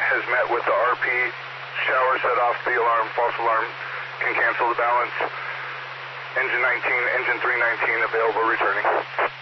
has met with the RP. Shower set off the alarm, false alarm can cancel the balance. Engine 19, engine 319 available returning.